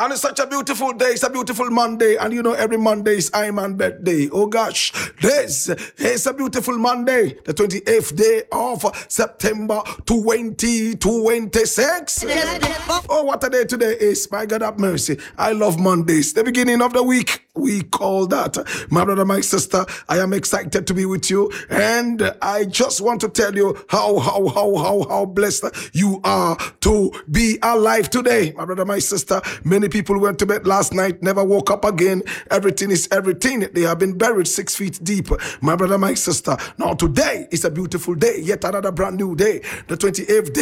And it's such a beautiful day. It's a beautiful Monday. And you know, every Monday is Iman birthday. Oh gosh, this is a beautiful Monday, the 28th day of September 2026. Oh, what a day today is. My God have mercy. I love Mondays. The beginning of the week, we call that. My brother, my sister, I am excited to be with you. And I just want to tell you how blessed you are to be alive today. My brother, my sister, many people went to bed last night, never woke up again. Everything is everything. They have been buried 6 feet deep. My brother, my sister. Now today is a beautiful day, yet another brand new day. The 28th day